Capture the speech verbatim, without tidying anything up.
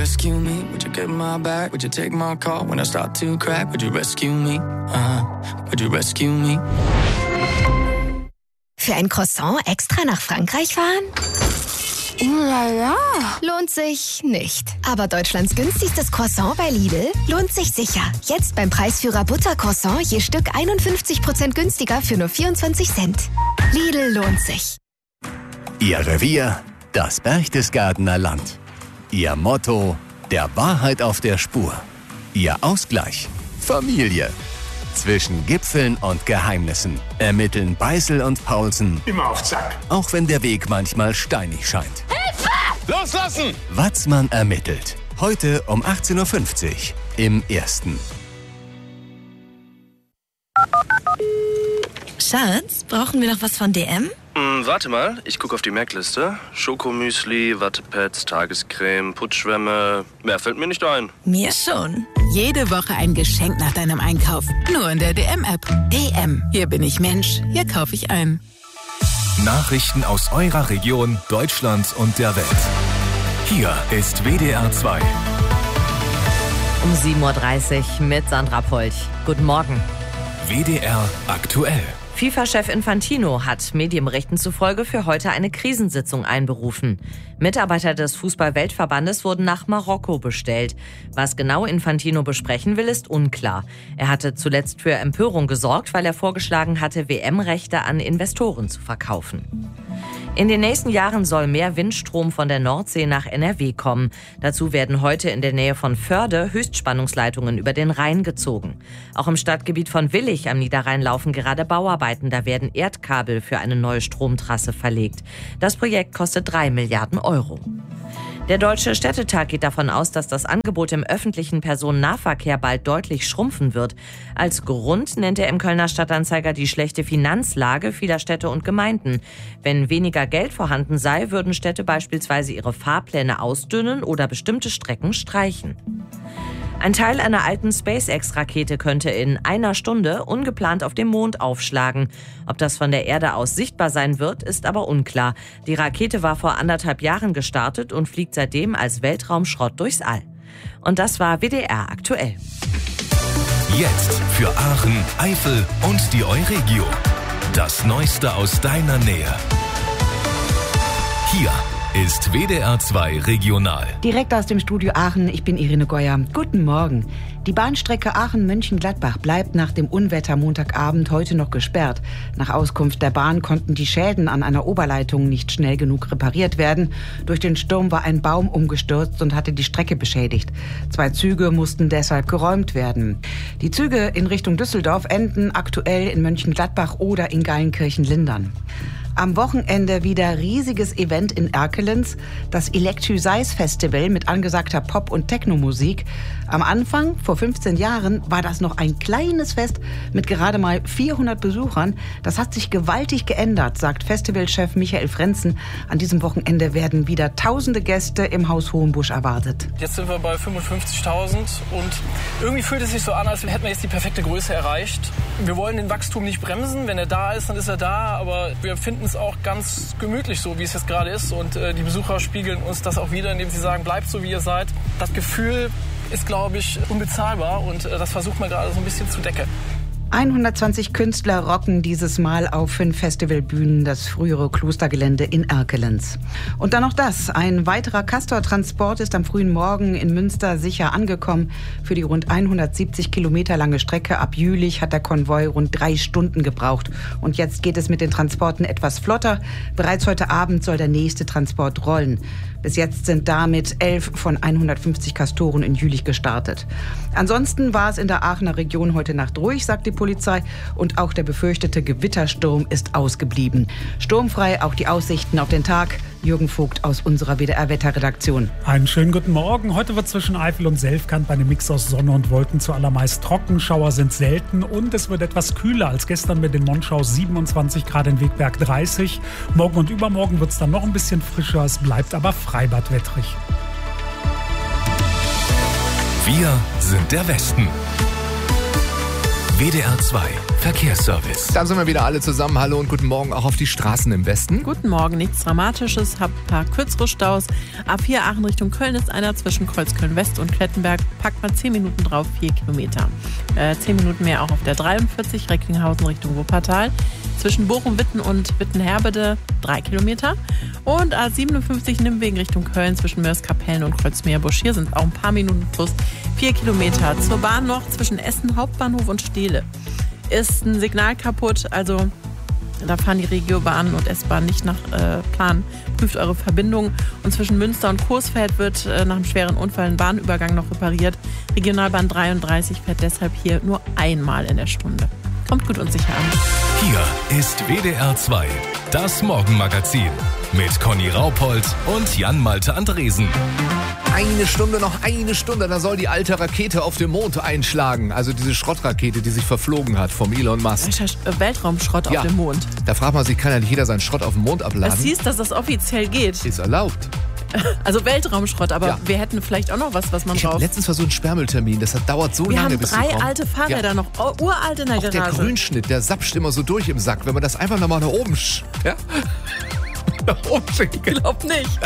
rescue me? Would you get my back? Would you take my call when I start to crack? Would you rescue me? Uh-huh. Would you rescue me? Für ein Croissant extra nach Frankreich fahren? La la. Lohnt sich nicht. Aber Deutschlands günstigstes Croissant bei Lidl lohnt sich sicher. Jetzt beim Preisführer Buttercroissant je Stück einundfünfzig Prozent günstiger für nur vierundzwanzig Cent. Lidl lohnt sich. Ihr Revier, das Berchtesgadener Land. Ihr Motto, der Wahrheit auf der Spur. Ihr Ausgleich, Familie. Zwischen Gipfeln und Geheimnissen ermitteln Beißel und Paulsen. Immer auf Zack. Auch wenn der Weg manchmal steinig scheint. Hilfe! Loslassen! Watzmann ermittelt. Heute um achtzehn Uhr fünfzig im Ersten. Schatz, brauchen wir noch was von D M? Hm, warte mal, ich gucke auf die Merkliste. Schokomüsli, Wattepads, Tagescreme, Putzschwämme. Mehr fällt mir nicht ein. Mir schon. Jede Woche ein Geschenk nach deinem Einkauf. Nur in der D M-App. D M. Hier bin ich Mensch. Hier kaufe ich ein. Nachrichten aus eurer Region, Deutschland und der Welt. Hier ist W D R zwei. Um sieben Uhr dreißig mit Sandra Polch. Guten Morgen. W D R aktuell. FIFA-Chef Infantino hat Medienberichten zufolge für heute eine Krisensitzung einberufen. Mitarbeiter des Fußball-Weltverbandes wurden nach Marokko bestellt. Was genau Infantino besprechen will, ist unklar. Er hatte zuletzt für Empörung gesorgt, weil er vorgeschlagen hatte, W M-Rechte an Investoren zu verkaufen. In den nächsten Jahren soll mehr Windstrom von der Nordsee nach N R W kommen. Dazu werden heute in der Nähe von Förde Höchstspannungsleitungen über den Rhein gezogen. Auch im Stadtgebiet von Willich am Niederrhein laufen gerade Bauarbeiten. Da werden Erdkabel für eine neue Stromtrasse verlegt. Das Projekt kostet drei Milliarden Euro. Der Deutsche Städtetag geht davon aus, dass das Angebot im öffentlichen Personennahverkehr bald deutlich schrumpfen wird. Als Grund nennt er im Kölner Stadtanzeiger die schlechte Finanzlage vieler Städte und Gemeinden. Wenn weniger Geld vorhanden sei, würden Städte beispielsweise ihre Fahrpläne ausdünnen oder bestimmte Strecken streichen. Ein Teil einer alten SpaceX-Rakete könnte in einer Stunde ungeplant auf dem Mond aufschlagen. Ob das von der Erde aus sichtbar sein wird, ist aber unklar. Die Rakete war vor anderthalb Jahren gestartet und fliegt seitdem als Weltraumschrott durchs All. Und das war W D R aktuell. Jetzt für Aachen, Eifel und die Euregio. Das Neueste aus deiner Nähe. Hier ist W D R zwei Regional. Direkt aus dem Studio Aachen, ich bin Irene Geuer. Guten Morgen. Die Bahnstrecke Aachen-Mönchengladbach bleibt nach dem Unwetter Montagabend heute noch gesperrt. Nach Auskunft der Bahn konnten die Schäden an einer Oberleitung nicht schnell genug repariert werden. Durch den Sturm war ein Baum umgestürzt und hatte die Strecke beschädigt. Zwei Züge mussten deshalb geräumt werden. Die Züge in Richtung Düsseldorf enden aktuell in Mönchengladbach oder in Geilenkirchen-Lindern. Am Wochenende wieder riesiges Event in Erkelenz, das Electro-Size Festival mit angesagter Pop- und Techno-Musik. Am Anfang, vor fünfzehn Jahren, war das noch ein kleines Fest mit gerade mal vierhundert Besuchern. Das hat sich gewaltig geändert, sagt Festivalchef Michael Frenzen. An diesem Wochenende werden wieder tausende Gäste im Haus Hohenbusch erwartet. Jetzt sind wir bei fünfundfünfzigtausend und irgendwie fühlt es sich so an, als hätten wir jetzt die perfekte Größe erreicht. Wir wollen den Wachstum nicht bremsen. Wenn er da ist, dann ist er da, aber wir finden es auch ganz gemütlich, so wie es jetzt gerade ist. Und äh, die Besucher spiegeln uns das auch wieder, indem sie sagen, bleibt so, wie ihr seid. Das Gefühl ist, glaube ich, unbezahlbar und äh, das versucht man gerade so ein bisschen zu decken. hundertzwanzig Künstler rocken dieses Mal auf fünf Festivalbühnen das frühere Klostergelände in Erkelenz. Und dann noch das. Ein weiterer Castor-Transport ist am frühen Morgen in Münster sicher angekommen. Für die rund hundertsiebzig Kilometer lange Strecke ab Jülich hat der Konvoi rund drei Stunden gebraucht. Und jetzt geht es mit den Transporten etwas flotter. Bereits heute Abend soll der nächste Transport rollen. Bis jetzt sind damit elf von hundertfünfzig Castoren in Jülich gestartet. Ansonsten war es in der Aachener Region heute Nacht ruhig, sagt die Polizei. Und auch der befürchtete Gewittersturm ist ausgeblieben. Sturmfrei auch die Aussichten auf den Tag. Jürgen Vogt aus unserer W D R-Wetterredaktion. Einen schönen guten Morgen. Heute wird zwischen Eifel und Selfkant bei einem Mix aus Sonne und Wolken zuallermeist trocken. Schauer sind selten und es wird etwas kühler als gestern mit den Monschau siebenundzwanzig Grad, in Wegberg dreißig. Morgen und übermorgen wird es dann noch ein bisschen frischer. Es bleibt aber freibadwettrig. Wir sind der Westen. W D R zwei Verkehrsservice. Dann sind wir wieder alle zusammen. Hallo und guten Morgen auch auf die Straßen im Westen. Guten Morgen, nichts Dramatisches, hab ein paar kürzere Staus. A vier Aachen Richtung Köln ist einer zwischen Kreuzköln-West und Klettenberg. Packt mal zehn Minuten drauf, vier Kilometer. Äh, zehn Minuten mehr auch auf der dreiundvierzig Recklinghausen Richtung Wuppertal. Zwischen Bochum-Witten und Wittenherbede drei Kilometer. Und A siebenundfünfzig Nimwegen Richtung Köln zwischen Mörs-Kapellen und Kreuzmeerbusch. Hier sind auch ein paar Minuten plus vier Kilometer. Zur Bahn noch zwischen Essen Hauptbahnhof und Steele. Ist ein Signal kaputt, also da fahren die Regiobahnen und S-Bahn nicht nach äh, Plan. Prüft eure Verbindung. Und zwischen Münster und Coesfeld wird äh, nach einem schweren Unfall ein Bahnübergang noch repariert. Regionalbahn dreiunddreißig fährt deshalb hier nur einmal in der Stunde. Kommt gut und sicher an. Hier ist W D R zwei, das Morgenmagazin mit Conny Raupold und Jan-Malte Andresen. Eine Stunde, noch eine Stunde, da soll die alte Rakete auf dem Mond einschlagen. Also diese Schrottrakete, die sich verflogen hat vom Elon Musk. Weltraumschrott ja. auf dem Mond. Da fragt man sich, kann ja nicht jeder seinen Schrott auf dem Mond abladen? Es hieß, dass das offiziell geht. Ist erlaubt. Also Weltraumschrott, aber ja. wir hätten vielleicht auch noch was, was man ich drauf... Letztens war so ein Sperrmülltermin, das hat, dauert so wir lange, haben bis drei sie kommen. alte Fahrräder ja. noch, oh, uralt in der auch Garage. Der Grünschnitt, der sapscht immer so durch im Sack, wenn man das einfach nochmal nach oben... Sch- ja? nach oben schicken. Ich glaub nicht.